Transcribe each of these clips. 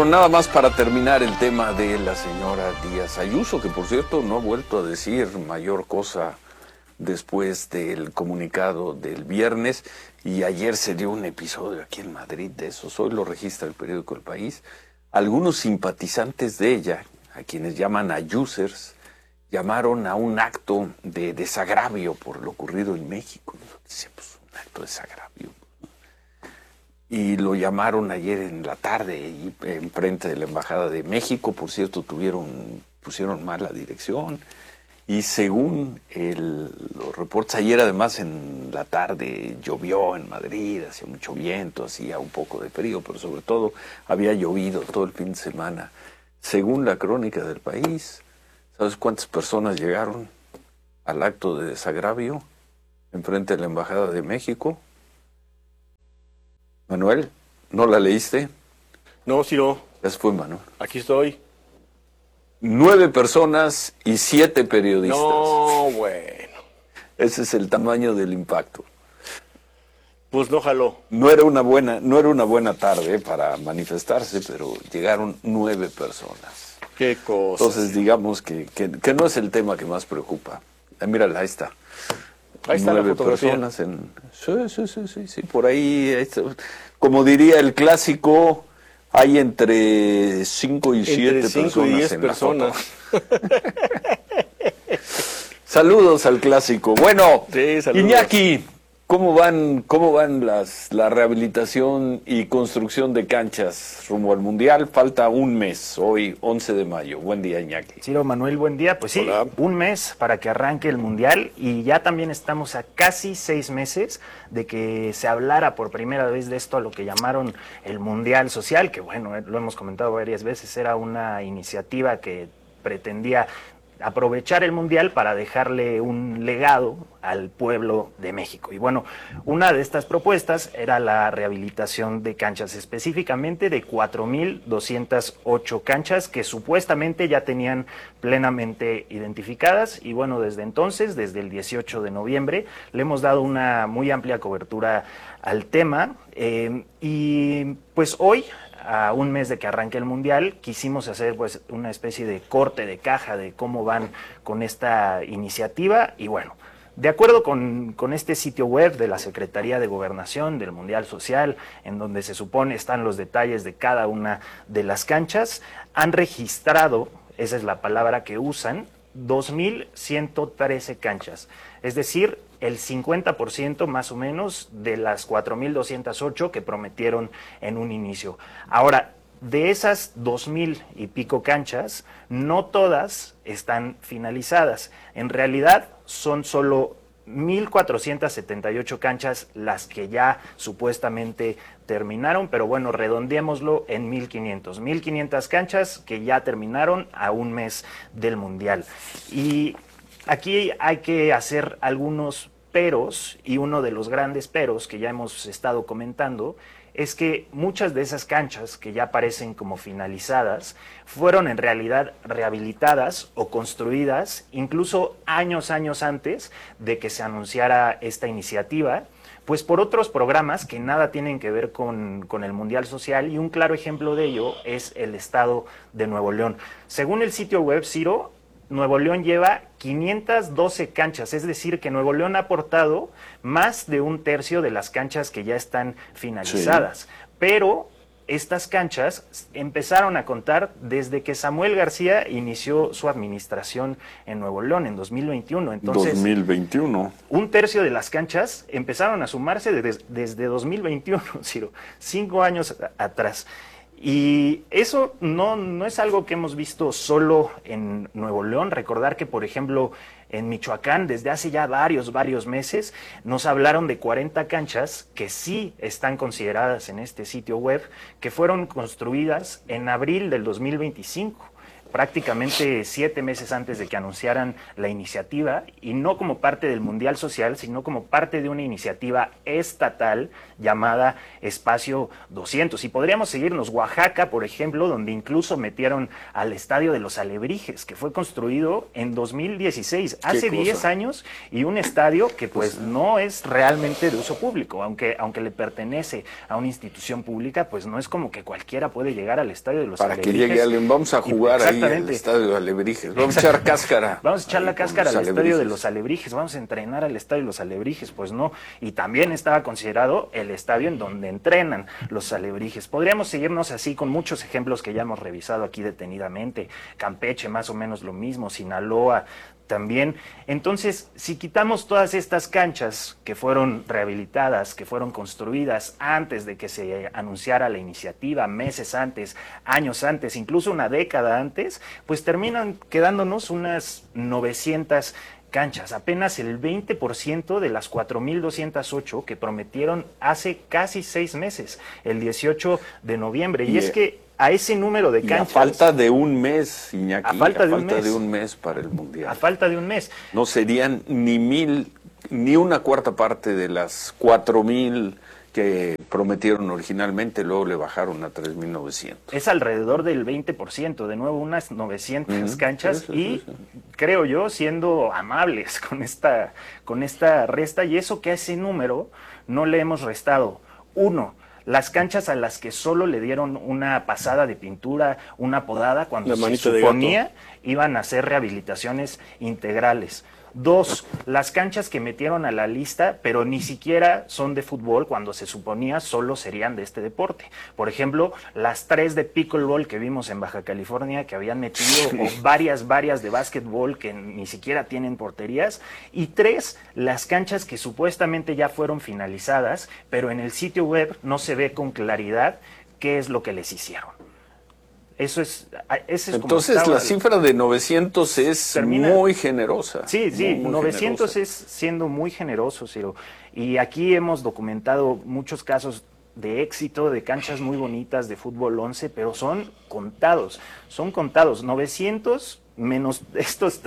Bueno, nada más para terminar el tema de la señora Díaz Ayuso, que por cierto no ha vuelto a decir mayor cosa después del comunicado del viernes, y ayer se dio un episodio aquí en Madrid de eso, hoy lo registra el periódico El País. Algunos simpatizantes de ella, a quienes llaman ayusers, llamaron a un acto de desagravio por lo ocurrido en México. Dice, pues un acto de desagravio. Y lo llamaron ayer en la tarde enfrente de la Embajada de México. Por cierto, pusieron mal la dirección. Y según los reportes, ayer además en la tarde llovió en Madrid, hacía mucho viento, hacía un poco de frío, pero sobre todo había llovido todo el fin de semana. Según la crónica del País, ¿sabes cuántas personas llegaron al acto de desagravio enfrente de la Embajada de México? Manuel, ¿no la leíste? No, Ciro. Ya se fue, Manuel. Aquí estoy. 9 personas y 7 periodistas. No, bueno. Ese es el tamaño del impacto. Pues no jaló. No era una buena tarde para manifestarse, pero llegaron 9 personas. Qué cosa. Entonces digamos que no es el tema que más preocupa. Mírala, ahí está. Ahí está 9 la fotografía. personas sí, por ahí está. Como diría el clásico, hay entre 5 y 7 personas. Entre 5 y 10 en personas. La foto. Saludos al clásico. Bueno, Sí, saludos. Iñaki, ¿cómo van la rehabilitación y construcción de canchas rumbo al Mundial? Falta un mes, hoy 11 de mayo. Buen día, Iñaki. Ciro, Manuel, buen día. Pues sí, Hola. Un mes para que arranque el Mundial y ya también estamos a casi 6 meses de que se hablara por primera vez de esto, a lo que llamaron el Mundial Social, que bueno, lo hemos comentado varias veces, era una iniciativa que pretendía aprovechar el Mundial para dejarle un legado al pueblo de México. Y bueno, una de estas propuestas era la rehabilitación de canchas, específicamente de 4,208 canchas que supuestamente ya tenían plenamente identificadas. Y bueno, desde entonces, desde el 18 de noviembre, le hemos dado una muy amplia cobertura al tema. Y pues hoy, a un mes de que arranque el Mundial, quisimos hacer pues una especie de corte de caja de cómo van con esta iniciativa. Y bueno, de acuerdo con este sitio web de la Secretaría de Gobernación del Mundial Social, en donde se supone están los detalles de cada una de las canchas, han registrado, esa es la palabra que usan, 2,113 canchas, es decir, el 50% más o menos de las 4,208 que prometieron en un inicio. Ahora, de esas 2,000 y pico canchas, no todas están finalizadas. En realidad, son solo 1,478 canchas las que ya supuestamente terminaron, pero bueno, redondeémoslo en 1,500. 1,500 canchas que ya terminaron a un mes del Mundial. Y aquí hay que hacer algunos peros, y uno de los grandes peros que ya hemos estado comentando es que muchas de esas canchas que ya parecen como finalizadas fueron en realidad rehabilitadas o construidas incluso años antes de que se anunciara esta iniciativa, pues por otros programas que nada tienen que ver con el Mundial Social, y un claro ejemplo de ello es el estado de Nuevo León. Según el sitio web, Ciro, Nuevo León lleva 512 canchas, es decir, que Nuevo León ha aportado más de un tercio de las canchas que ya están finalizadas. Sí. Pero estas canchas empezaron a contar desde que Samuel García inició su administración en Nuevo León en 2021. Entonces, 2021. Un tercio de las canchas empezaron a sumarse desde 2021, Ciro, 5 años atrás. Y eso no es algo que hemos visto solo en Nuevo León. Recordar que, por ejemplo, en Michoacán, desde hace ya varios meses, nos hablaron de 40 canchas que sí están consideradas en este sitio web, que fueron construidas en abril del 2025. prácticamente 7 meses antes de que anunciaran la iniciativa, y no como parte del Mundial Social, sino como parte de una iniciativa estatal llamada Espacio 200. Y podríamos seguirnos, Oaxaca, por ejemplo, donde incluso metieron al Estadio de los Alebrijes, que fue construido en 2016, hace 10 años, y un estadio que pues no es realmente de uso público, aunque le pertenece a una institución pública, pues no es como que cualquiera puede llegar al Estadio de los Alebrijes. Para que llegue alguien, vamos a jugar ahí al Estadio de Alebrijes, vamos a echar cáscara. Vamos a echar la cáscara al Estadio de los Alebrijes, vamos a entrenar al Estadio de los Alebrijes, pues no. Y también estaba considerado el estadio en donde entrenan los Alebrijes. Podríamos seguirnos así con muchos ejemplos que ya hemos revisado aquí detenidamente. Campeche, más o menos lo mismo, Sinaloa también. Entonces, si quitamos todas estas canchas que fueron rehabilitadas, que fueron construidas antes de que se anunciara la iniciativa, meses antes, años antes, incluso una década antes, pues terminan quedándonos unas 900 canchas, apenas el 20% de las 4.208 que prometieron hace casi 6 meses, el 18 de noviembre. Y es que a ese número de canchas... A falta de un mes, Iñaki. A falta de un mes para el Mundial. A falta de un mes. No serían ni una cuarta parte de las 4.000 que prometieron originalmente, luego le bajaron a 3.900. Es alrededor del 20%, de nuevo unas 900 canchas, y creo yo siendo amables con esta resta, y eso que a ese número no le hemos restado. Uno, las canchas a las que solo le dieron una pasada de pintura, una podada, cuando se suponía iban a hacer rehabilitaciones integrales. 2, las canchas que metieron a la lista, pero ni siquiera son de fútbol, cuando se suponía solo serían de este deporte. Por ejemplo, las 3 de pickleball que vimos en Baja California, que habían metido, o varias de básquetbol que ni siquiera tienen porterías. Y 3, las canchas que supuestamente ya fueron finalizadas, pero en el sitio web no se ve con claridad qué es lo que les hicieron. Ese es Entonces la cifra de 900 es muy generosa. Sí, muy 900 generosa. Es siendo muy generoso, Ciro. Y aquí hemos documentado muchos casos de éxito, de canchas muy bonitas de fútbol 11, pero son contados. 900 menos estos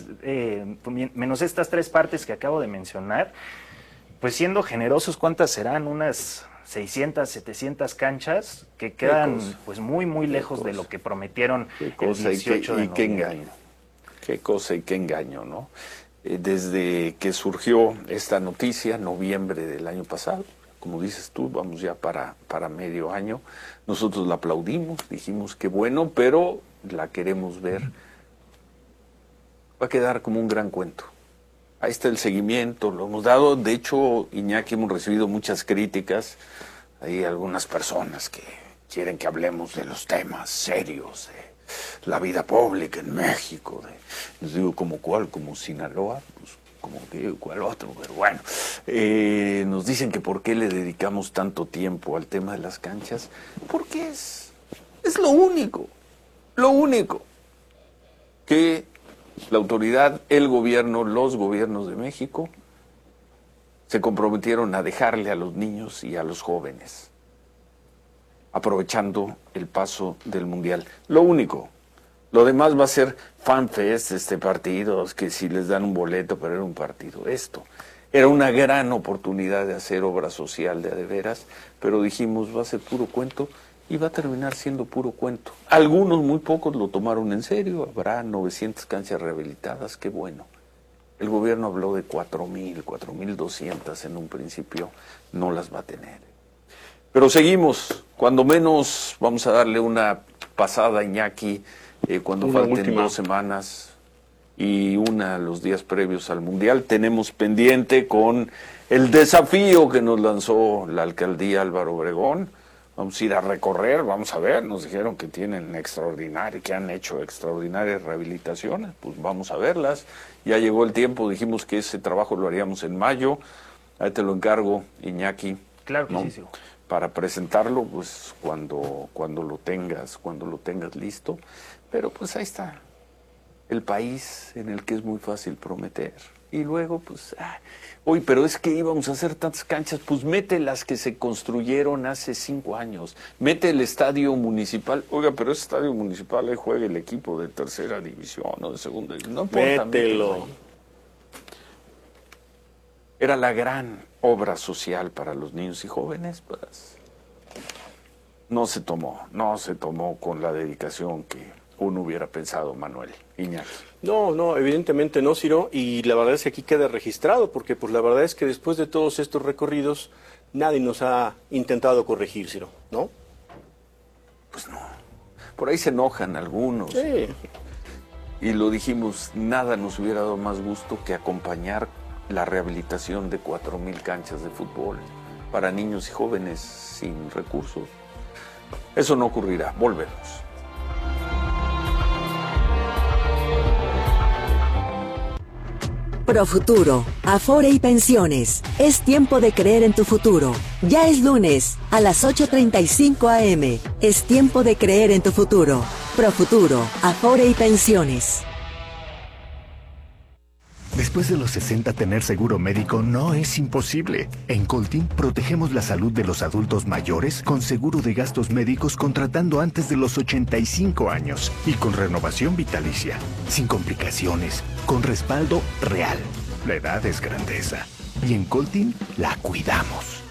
menos estas 3 partes que acabo de mencionar, pues siendo generosos, ¿cuántas serán? Unas 600, 700 canchas que quedan pues muy lejos de lo que prometieron el 18 de noviembre. Qué engaño. Qué cosa y qué engaño, ¿no? Desde que surgió esta noticia, noviembre del año pasado, como dices tú, vamos ya para medio año, nosotros la aplaudimos, dijimos que bueno, pero la queremos ver. Va a quedar como un gran cuento. Ahí está el seguimiento, lo hemos dado. De hecho, Iñaki, hemos recibido muchas críticas. Hay algunas personas que quieren que hablemos de los temas serios, de la vida pública en México. Les digo, ¿como cuál? ¿Como Sinaloa? Pues, como que cuál otro, pero bueno. Nos dicen que por qué le dedicamos tanto tiempo al tema de las canchas. Porque es lo único que la autoridad, el gobierno, los gobiernos de México se comprometieron a dejarle a los niños y a los jóvenes, aprovechando el paso del Mundial. Lo único. Lo demás va a ser fanfest, partidos, que si les dan un boleto para ir a un partido. Esto era una gran oportunidad de hacer obra social de veras, pero dijimos, va a ser puro cuento. Y va a terminar siendo puro cuento. Algunos, muy pocos, lo tomaron en serio. Habrá 900 canchas rehabilitadas, qué bueno. El gobierno habló de 4.000, 4.200 en un principio, no las va a tener. Pero seguimos, cuando menos vamos a darle una pasada a Iñaki, cuando falten 2 semanas y una los días previos al Mundial. Tenemos pendiente con el desafío que nos lanzó la alcaldía Álvaro Obregón. Vamos a ir a recorrer, vamos a ver, nos dijeron que que han hecho extraordinarias rehabilitaciones, pues vamos a verlas. Ya llegó el tiempo, dijimos que ese trabajo lo haríamos en mayo. Ahí te lo encargo, Iñaki. Claro que sí, sí. Para presentarlo, pues cuando lo tengas listo. Pero pues ahí está, el país en el que es muy fácil prometer. Y luego, pues, oye, pero es que íbamos a hacer tantas canchas, pues mete las que se construyeron hace 5 años, mete el estadio municipal. Oiga, pero ese estadio municipal ahí juega el equipo de tercera división o de segunda división. No importa, Mételo. ahí. Era la gran obra social para los niños y jóvenes, pues no se tomó con la dedicación que uno hubiera pensado, Manuel Iñaki. No, evidentemente no, Ciro, y la verdad es que aquí queda registrado, porque pues la verdad es que después de todos estos recorridos, nadie nos ha intentado corregir, Ciro, ¿no? Pues no. Por ahí se enojan algunos. Sí. Y lo dijimos, nada nos hubiera dado más gusto que acompañar la rehabilitación de 4,000 canchas de fútbol para niños y jóvenes sin recursos. Eso no ocurrirá. Volvemos. Profuturo, Afore y Pensiones. Es tiempo de creer en tu futuro. Ya es lunes, a las 8:35 a.m. Es tiempo de creer en tu futuro. Profuturo, Afore y Pensiones. Después de los 60, tener seguro médico no es imposible. En Coltin protegemos la salud de los adultos mayores con seguro de gastos médicos contratando antes de los 85 años y con renovación vitalicia, sin complicaciones, con respaldo real. La edad es grandeza y en Coltin la cuidamos.